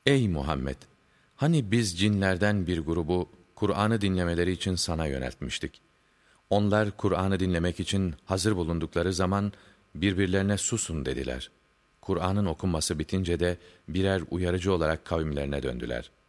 Ey Muhammed! Hani biz cinlerden bir grubu Kur'an'ı dinlemeleri için sana yöneltmiştik. Onlar Kur'an'ı dinlemek için hazır bulundukları zaman birbirlerine susun dediler. Kur'an'ın okunması bitince de birer uyarıcı olarak kavimlerine döndüler.